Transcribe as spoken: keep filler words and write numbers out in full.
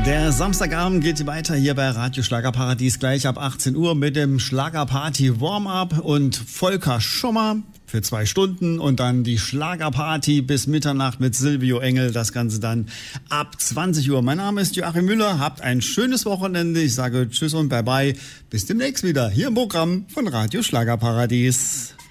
Der Samstagabend geht weiter hier bei Radio Schlagerparadies gleich ab achtzehn Uhr mit dem Schlagerparty Warm-Up und Volker Schommer für zwei Stunden und dann die Schlagerparty bis Mitternacht mit Silvio Engel. Das Ganze dann ab zwanzig Uhr. Mein Name ist Joachim Müller. Habt ein schönes Wochenende. Ich sage Tschüss und Bye-bye. Bis demnächst wieder hier im Programm von Radio Schlagerparadies.